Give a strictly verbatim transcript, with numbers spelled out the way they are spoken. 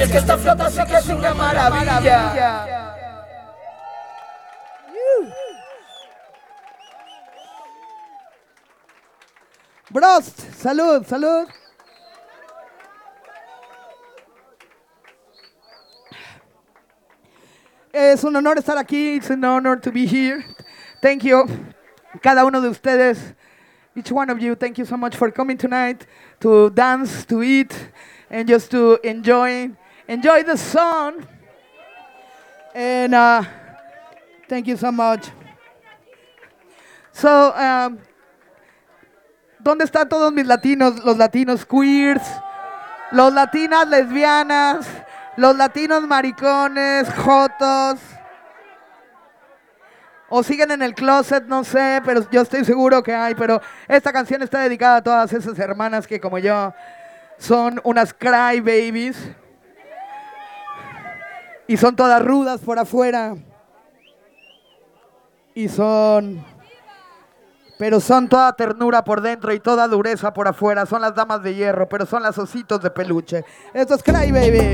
Es que esta flota sí que es una maravilla. Brost, salud, salud. Es un honor estar aquí. It's an honor to be here. Thank you. Cada uno de ustedes, each one of you, thank you so much for coming tonight to dance, to eat, and just to enjoy, enjoy the sun. And uh, thank you so much. So, um, ¿dónde están todos mis latinos? Los latinos queers, los latinas lesbianas, los latinos maricones, jotos. O siguen en el closet, no sé, pero yo estoy seguro que hay. Pero esta canción está dedicada a todas esas hermanas que, como yo, son unas cry babies. Y son todas rudas por afuera. Y son... Pero son toda ternura por dentro y toda dureza por afuera. Son las damas de hierro, pero son las ositos de peluche. Esto es Cry Baby.